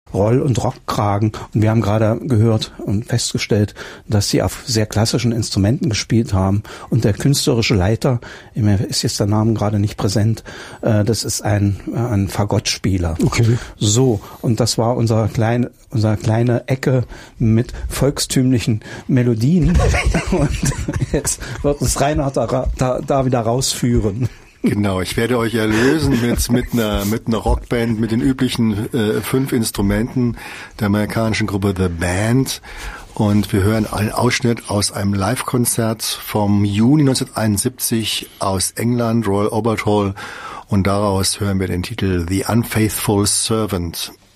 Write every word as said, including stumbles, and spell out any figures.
Roll- und Rockkragen. Und wir haben gerade gehört und festgestellt, dass sie auf sehr klassischen Instrumenten gespielt haben. Und der künstlerische Leiter, mir ist jetzt der Name gerade nicht präsent, äh, das ist ein, ein Fagottspieler. Okay. So, und das war unser kleine, unsere kleine Ecke mit volkstümlichen Melodien. Und jetzt wird uns Reinhard da, da, da wieder rausführen. Genau, ich werde euch erlösen mit mit einer mit einer Rockband mit den üblichen äh, fünf Instrumenten der amerikanischen Gruppe The Band, und wir hören einen Ausschnitt aus einem Live-Konzert vom Juni neunzehnhunderteinundsiebzig aus England, Royal Albert Hall, und daraus hören wir den Titel The Unfaithful Servant.